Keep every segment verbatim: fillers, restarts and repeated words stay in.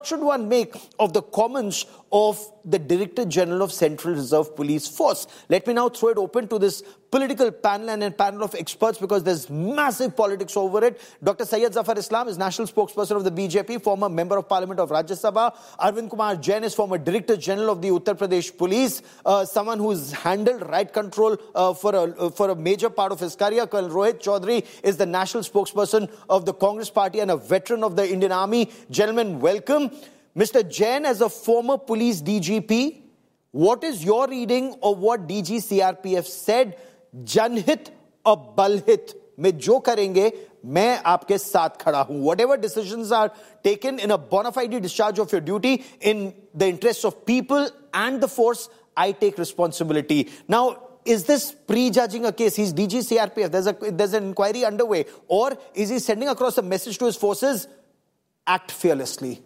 should one make of the comments of the Director General of Central Reserve Police Force? Let me now throw it open to this political panel and a panel of experts because there's massive politics over it. Doctor Syed Zafar Islam is National Spokesperson of the B J P, former Member of Parliament of Rajya Sabha. Arvind Kumar Jain is former Director General of the Uttar Pradesh Police, uh, someone who's handled right control uh, for, a, uh, for a major part of his career. Colonel Rohit Chaudhary is the National Spokesperson of the Congress Party and a veteran of the Indian Army. Gentlemen, welcome. Mister Jain, as a former police D G P, what is your reading of what D G C R P F said? Janhit or balhit, mein jo karenge, main aapke saath khada hoon. Whatever decisions are taken in a bona fide discharge of your duty in the interests of people and the force, I take responsibility. Now, is this prejudging a case? He's D G C R P F. There's a there's an inquiry underway, or is he sending across a message to his forces? Act fearlessly.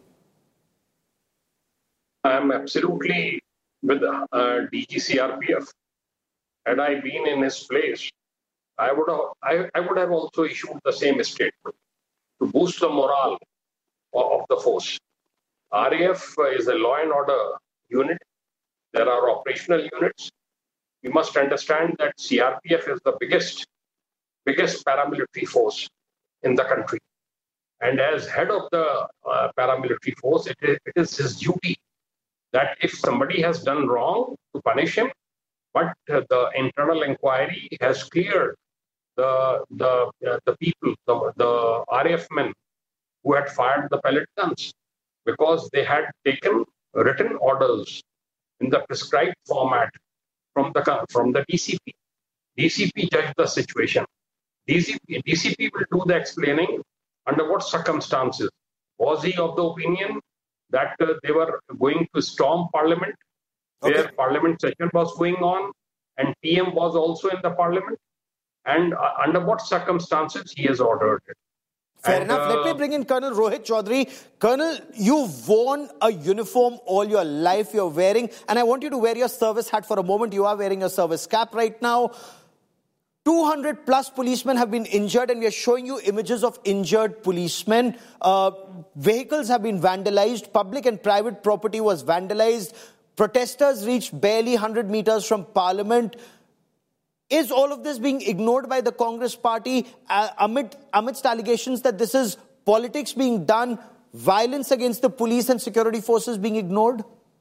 I am absolutely with uh, D G C R P F. Had I been in his place, I would have I, I would have also issued the same statement to boost the morale of, of the force. R A F is a law and order unit. There are operational units. You must understand that C R P F is the biggest, biggest paramilitary force in the country. And as head of the uh, paramilitary force, it is, it is his duty that if somebody has done wrong, to punish him, but uh, the internal inquiry has cleared the the uh, the people, the, the R A F men who had fired the pellet guns because they had taken written orders in the prescribed format from the from the D C P. D C P judged the situation. D C P, D C P will do the explaining under what circumstances. Was he of the opinion that uh, they were going to storm Parliament, where okay. Parliament session was going on, and P M was also in the Parliament, and uh, under what circumstances he has ordered it. Fair and, enough. Uh, Let me bring in Colonel Rohit Chaudhary. Colonel, you've worn a uniform all your life you're wearing, and I want you to wear your service hat for a moment. You are wearing a service cap right now. two hundred plus policemen have been injured, and we are showing you images of injured policemen. Uh, vehicles have been vandalized. Public and private property was vandalized. Protesters reached barely one hundred meters from Parliament. Is all of this being ignored by the Congress party uh, amid, amidst allegations that this is politics being done, violence against the police and security forces being ignored?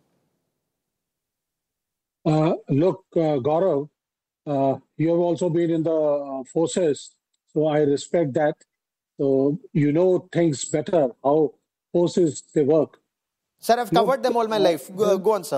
Uh, look, uh, Gaurav, Uh, you have also been in the uh, forces, so I respect that. So you know things better, how forces they work. Sir, I've covered no, them all my uh, life. Go, go on, sir.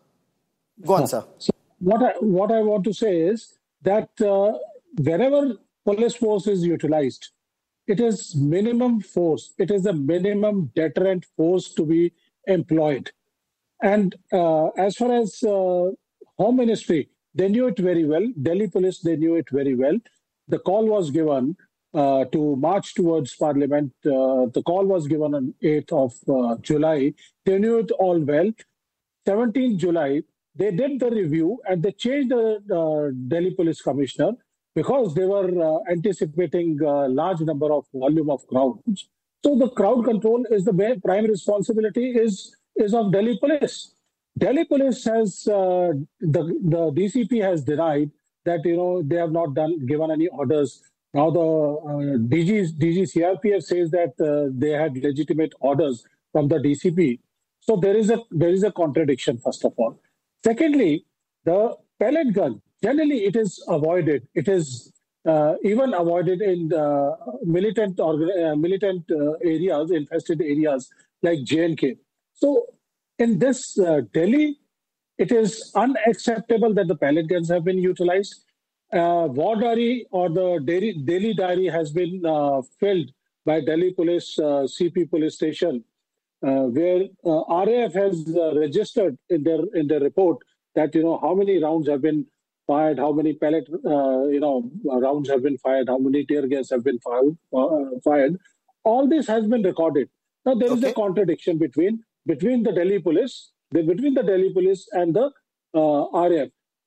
Go on, sir. So what I, what I want to say is that uh, wherever police force is utilized, it is minimum force. It is a minimum deterrent force to be employed. And uh, as far as uh, Home Ministry, they knew it very well. Delhi police, they knew it very well. The call was given uh, to march towards Parliament. Uh, the call was given on eighth of uh, July. They knew it all well. seventeenth July, they did the review and they changed the uh, Delhi Police Commissioner because they were uh, anticipating a large number of volume of crowds. So the crowd control is the prime responsibility is, is of Delhi Police. Delhi Police has, uh, the, the D C P has denied that, you know, they have not done given any orders. Now the uh, D G, D G C R P F says that uh, they had legitimate orders from the D C P. So there is a there is a contradiction, first of all. Secondly, the pellet gun, generally it is avoided. It is uh, even avoided in uh, militant, or, uh, militant uh, areas, infested areas like J and K. So in this uh, Delhi, it is unacceptable that the pellet guns have been utilized. Uh, War Diary or the Delhi, Delhi Diary has been uh, filled by Delhi Police, uh, C P Police Station, uh, where uh, R A F has uh, registered in their in their report that, you know, how many rounds have been fired, how many pellet, uh, you know, rounds have been fired, how many tear gas have been fired. Uh, fired. All this has been recorded. Now there okay. is a contradiction between. Between the Delhi police, the, between the Delhi police and the uh, R A F.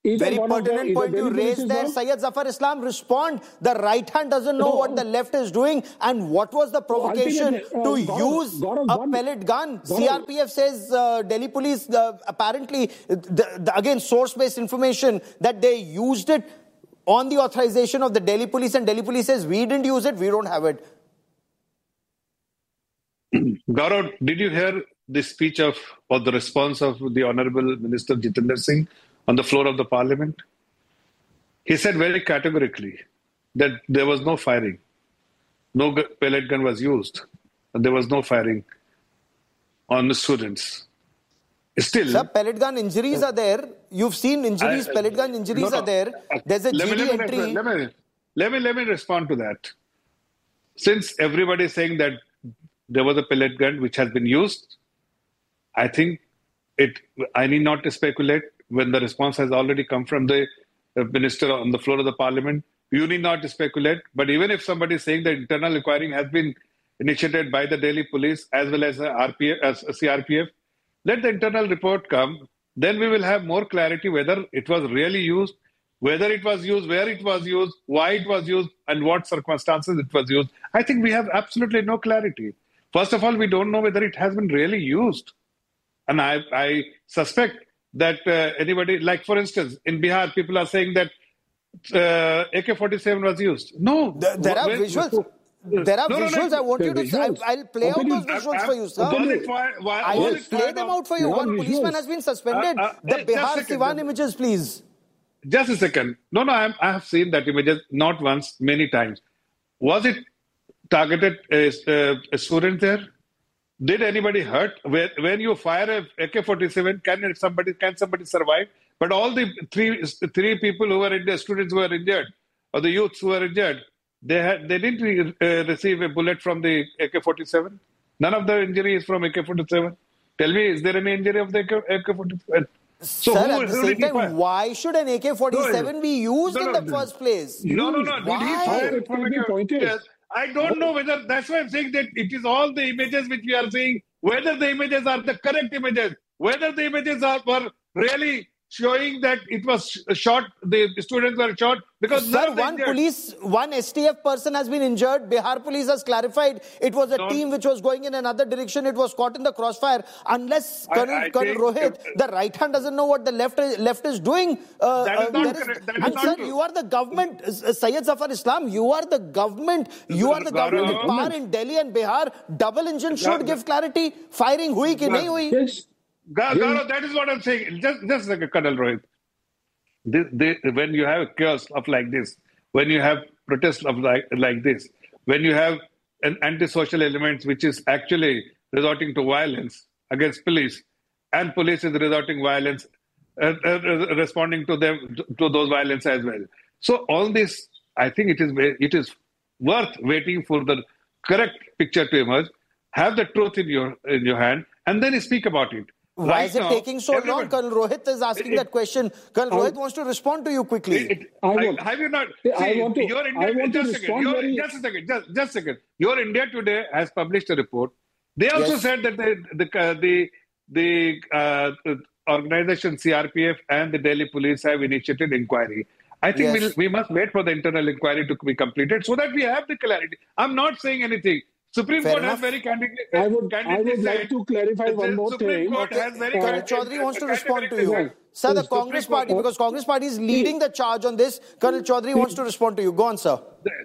either Very one of them, pertinent either point you Delhi police raised is there. wrong. Syed Zafar Islam, respond. The right hand doesn't know No. what the left is doing. And what was the provocation Ultimately, uh, to Gaurav- use Gaurav, a one- pellet gun? Gaurav- C R P F says uh, Delhi police, uh, apparently, the, the, again, source-based information, that they used it on the authorization of the Delhi police, and Delhi police says, we didn't use it, we don't have it. Gaurav, did you hear the speech of or the response of the Honorable Minister Jitendra Singh on the floor of the Parliament? He said very categorically that there was no firing, no gu- pellet gun was used, and there was no firing on the students. Still, Sir, pellet gun injuries are there. You've seen injuries, I- pellet gun injuries no, no. are there. There's a let G me, D let me, entry. Let me, let me let me respond to that. Since everybody is saying that there was a pellet gun which has been used, I think it. I need not to speculate when the response has already come from the uh, minister on the floor of the Parliament. You need not to speculate. But even if somebody is saying that internal inquiry has been initiated by the Delhi police as well as the R P F, as C R P F, let the internal report come. Then we will have more clarity whether it was really used, whether it was used, where it was used, why it was used, and what circumstances it was used. I think we have absolutely no clarity. First of all, we don't know whether it has been really used. And I, I suspect that uh, anybody, like for instance, in Bihar, people are saying that uh, A K forty-seven was used. No. There, there are When- visuals. There are No, no, no. visuals. I want There you are to. I, visuals. I'll play Okay, out those you- visuals I- for you, sir. I- Was it fi- wa- I was will it play fired them on- out for you. There are One policeman visuals. has been suspended. Uh, uh, the hey, just a Bihar second. Siwan images, please. Just a second. No, no, I'm, I have seen that images not once, many times. Was it targeted a, a, a student there? Did anybody hurt? When, when you fire a A K forty-seven, can somebody can somebody survive? But all the three three people who were injured, students who were injured, or the youths who were injured, they had they didn't re, uh, receive a bullet from the A K forty-seven. None of the injury is from A K forty-seven. Tell me, is there any injury of the A K forty-seven? So Sir, who, at the who same did he fire? time, why should an A K forty-seven No, be used no, in no, the no. first place? No, no, no. Did he Why? fire It from can be a- pointed. Yes. I don't know whether that's why I'm saying that it is all the images which we are seeing, whether the images are the correct images, whether the images are were really showing that it was sh- shot, the students were shot, because none Sir, of the one injured- police, one S T F person has been injured. Bihar police has clarified it was a No. team which was going in another direction. It was caught in the crossfire. Unless I- Colonel, I Colonel think- Rohit, the right hand doesn't know what the left is, left is doing. Uh, That is uh, not there correct. That is and not sir, true. you are the government. Uh, Syed Zafar Islam, you are the government. You are the Gaurav- government in power in Delhi and Bihar. Double engine should Gaurav- give clarity. Firing hui ki nahi hui. Yes. Ga- Gaurav, that is what I'm saying. Just, just like a Colonel Rohit. This, this, when you have chaos of like this, when you have protests of like, like this, when you have an antisocial element which is actually resorting to violence against police, and police is resorting violence, uh, uh, responding to them to those violence as well. So all this, I think it is it is worth waiting for the correct picture to emerge. Have the truth in your in your hand, and then speak about it. Why Right is it now, taking so long? everyone- Colonel Rohit is asking It- that question. Colonel I- Rohit wants to respond to you quickly. It- it- I I- want- have you not? I See, want to- your I India, want to just a second. respond Your, very- just a second. Just, just a second. Your India Today has published a report. They also Yes. said that the the uh, the, the uh, organization C R P F and the Delhi police have initiated inquiry. I think Yes. we'll, we must wait for the internal inquiry to be completed so that we have the clarity. I'm not saying anything. Supreme Fair Court enough. has very candidly, I would- I candidly would like said to clarify that one the more Supreme thing. Court has very Colonel candid- Chaudhary wants to respond to categorically you. said- Sir, the Supreme Congress Court- Party, because Congress Party is leading the charge on this. Colonel Chaudhary wants to respond to you. Go on, sir.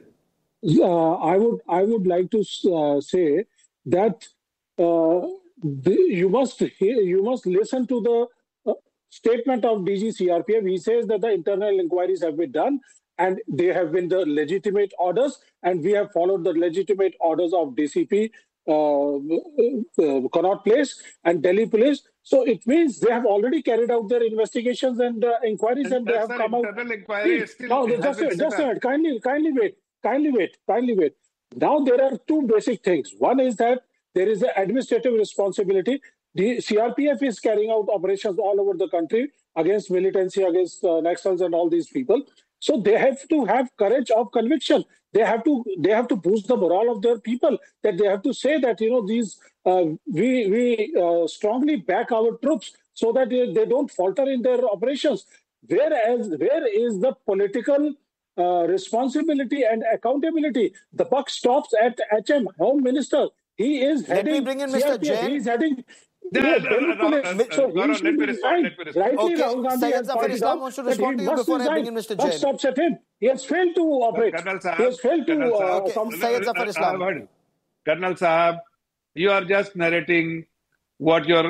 Uh, I would I would like to uh, say that uh, the, you must hear, you must listen to the uh, statement of D G C R P F. He says that the internal inquiries have been done and they have been the legitimate orders, and we have followed the legitimate orders of D C P, uh, uh, Connaught Place, and Delhi Police. So it means they have already carried out their investigations and uh, inquiries, and, And they that's have the come out. internal inquiry is still- No, has just been a, set just a up. minute. Kindly, kindly wait. Kindly wait. Kindly wait. Now there are two basic things. One is that there is an administrative responsibility. The C R P F is carrying out operations all over the country against militancy, against uh, Naxals and all these people. So they have to have courage of conviction. They have to they have to boost the morale of their people. That they have to say that you know these uh, we we uh, strongly back our troops so that they, they don't falter in their operations. Whereas, where is the political uh, responsibility and accountability? The buck stops at H M, Home Minister. He is Let heading me bring in Mister C R P F. Jain. He is heading. Yeah, No, uh, Delhi uh, police. uh, uh, So he Gaurav, should let me be respond, resigned. let me respond. Rightly, Okay, Rahul Gandhi Syed has Zafar pointed Islam out wants to that he respond to you must before I bring resign. in Mister Buck Jain. stops at him. He has failed to operate. Colonel He Sahab, has failed to Colonel uh, Sahab, Okay, com- Syed Zafar I have Islam. heard. Colonel Sahab, you are just narrating what your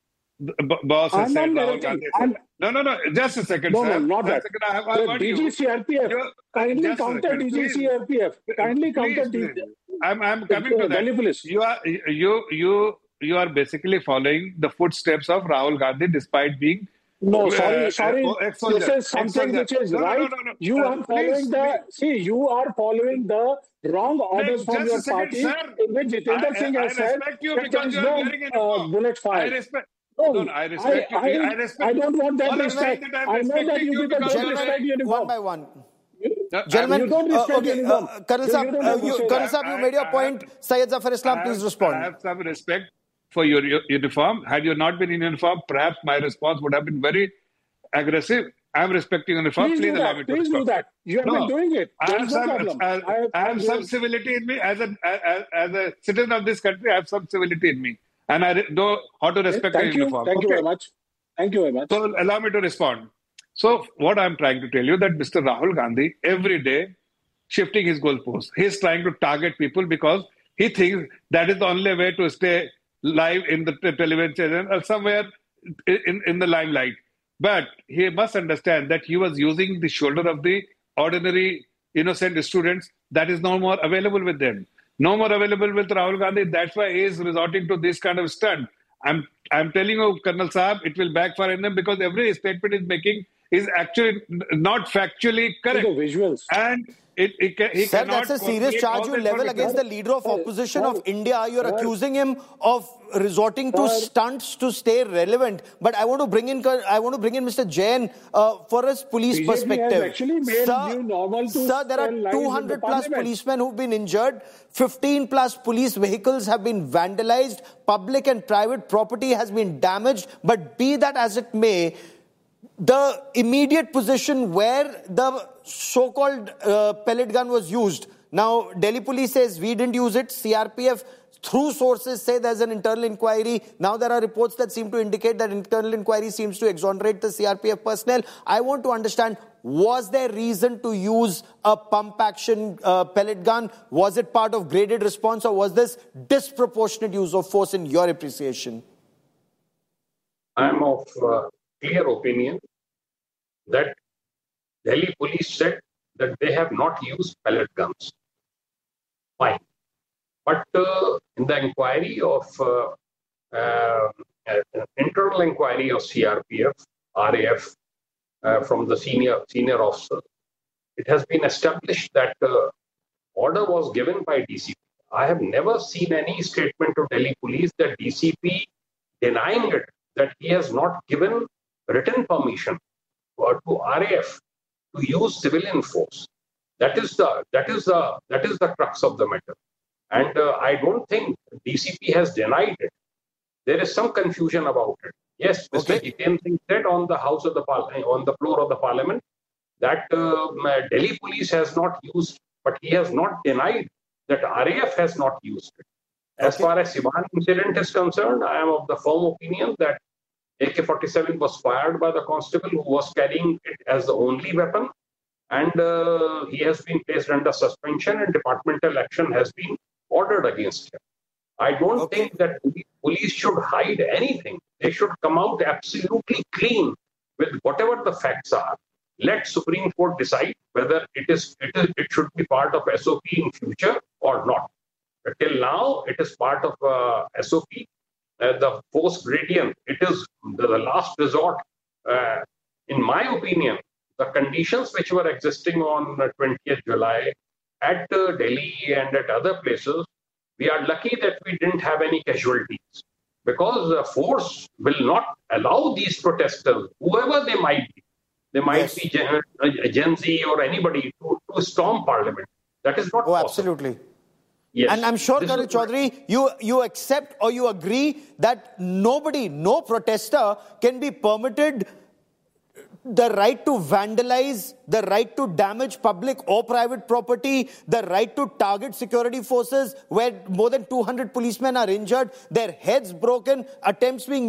b- boss has I'm said, not Rahul narrating. Gandhi said. I'm, No, no, no, just a second, no, sir. no, not Just a that. second, I have I The heard D G you. C R P F, You- kindly just a counter second, D G please. C R P F. Kindly counter Please, D- please. I'm, I'm coming to uh, that. Delhi police. You are, you, you, you are basically following the footsteps of Rahul Gandhi despite being No, uh, sorry, uh, sorry. ex-soldier. This is something Ex-soldier. which is No, no, no, right. no, no. You Uh, are following please, the, please. see, you are following the wrong orders from Just a your second, party, sir. in which Jitendra I, Singh I has said respect you that there because is you are no wearing a uh, uniform. bullet I fired. respect. No, No, no, I I, respect you. I, I respect. I don't want that All I'm saying respect. that I'm I know that respecting you you people because don't you are Gentlemen, respect wearing. uniform. one by one. No, Gentlemen, You don't uh, respect okay, uniform. uh, Colonel You- Saab, you don't uh, have to you, say Colonel that. Saab, you I- made your I point. have- Syed Zafar Islam, I please have, respond. I have some respect for your, your uniform. Had you not been in uniform, perhaps my response would have been very aggressive. I'm respecting uniform. Please, Please do allow that. me to Please respond. do that. You have No, been doing it. I There have is no some, problem. uh, I have, I I have have some given- civility in me as a as, as a citizen of this country. I have some civility in me, and I re- know how to respect a Thank you. uniform. Thank you Okay. very much. Thank you very much. So allow me to respond. So what I'm trying to tell you that Mister Rahul Gandhi every day shifting his goalposts. He's trying to target people because he thinks that is the only way to stay live in the t- television channel or somewhere in, in the limelight. But he must understand that he was using the shoulder of the ordinary innocent students that is no more available with them. No more available with Rahul Gandhi. That's why he is resorting to this kind of stunt. I'm I'm telling you, Colonel Saab, it will backfire on them because every statement he's making is actually not factually correct. The visuals. And it, it can, he Sir, cannot that's a serious correlate charge all you the level information. against the leader of Sir, opposition sir, of India. You're sir. accusing him of resorting to Sir. stunts to stay relevant. But I want to bring in, I want to bring in Mister Jain uh, for his police B J P has perspective. actually made new normal to sir, there tell are lies two in hundred the plus parliament. policemen who've been injured. fifteen plus police vehicles have been vandalized. Public and private property has been damaged. But be that as it may, the immediate position where the so-called uh, pellet gun was used. Now, Delhi police says we didn't use it. C R P F, through sources, say there's an internal inquiry. Now there are reports that seem to indicate that internal inquiry seems to exonerate the C R P F personnel. I want to understand, was there reason to use a pump action uh, pellet gun? Was it part of graded response, or was this disproportionate use of force in your appreciation? I'm of uh, clear opinion that Delhi police said that they have not used pellet guns. Fine. But uh, in the inquiry of uh, uh, internal inquiry of C R P F, R A F, uh, from the senior senior officer, it has been established that uh, order was given by D C P. I have never seen any statement of Delhi police that D C P denying it, that he has not given written permission to R A F to use civilian force. That is the that is the that is the crux of the matter, and uh, I don't think D C P has denied it. There is some confusion about it. Yes, Mister Okay. Jitendra Singh said on the house of the par- on the floor of the parliament that uh, Delhi police has not used, but he has not denied that R A F has not used it. As Okay. far as Siwan incident is concerned, I am of the firm opinion that A K forty-seven was fired by the constable who was carrying it as the only weapon, and uh, he has been placed under suspension and departmental action has been ordered against him. I don't Okay. think that police should hide anything. They should come out absolutely clean with whatever the facts are. Let Supreme Court decide whether it is it is it should be part of S O P in future or not. But till now, it is part of uh, S O P. Uh, the force gradient, it is the, the last resort. Uh, in my opinion, the conditions which were existing on uh, twentieth July at uh, Delhi and at other places, we are lucky that we didn't have any casualties, because uh, force will not allow these protesters, whoever they might be, they might Yes. be Gen, uh, Gen Z or anybody, to, to storm parliament. That is not Oh, possible. absolutely. Yes. And I'm sure, This Colonel is- Chaudhary, you, you accept or you agree that nobody, no protester can be permitted the right to vandalize, the right to damage public or private property, the right to target security forces where more than two hundred policemen are injured, their heads broken, attempts being